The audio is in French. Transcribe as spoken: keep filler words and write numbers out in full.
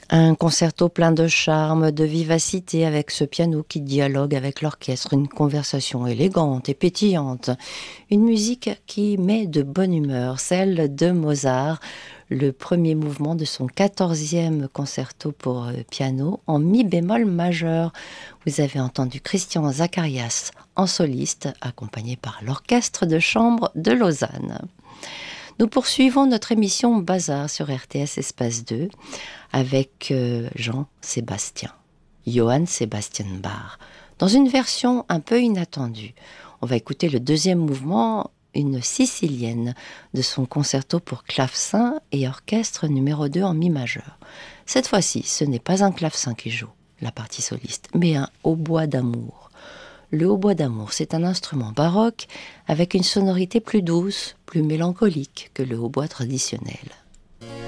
Un concerto plein de charme, de vivacité avec ce piano qui dialogue avec l'orchestre, une conversation élégante et pétillante, une musique qui met de bonne humeur, celle de Mozart, le premier mouvement de son quatorzième concerto pour euh, piano en mi bémol majeur. Vous avez entendu Christian Zacharias en soliste, accompagné par l'orchestre de chambre de Lausanne. Nous poursuivons notre émission Bazar sur R T S Espace deux avec euh, Jean-Sébastien, Johann Sebastian Bach, dans une version un peu inattendue. On va écouter le deuxième mouvement, une sicilienne, de son concerto pour clavecin et orchestre numéro deux en mi majeur. Cette fois-ci, ce n'est pas un clavecin qui joue la partie soliste, mais un hautbois d'amour. Le hautbois d'amour, c'est un instrument baroque avec une sonorité plus douce, plus mélancolique que le hautbois traditionnel.